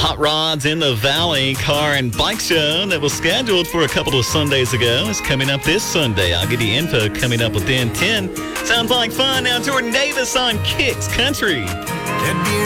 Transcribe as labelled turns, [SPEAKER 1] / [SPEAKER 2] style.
[SPEAKER 1] Hot Rods in the Valley car and bike show that was scheduled for a couple of Sundays ago is coming up this Sunday. I'll give you info coming up within 10. Sounds like fun. Now Jordan Davis on Kicks Country.
[SPEAKER 2] That beer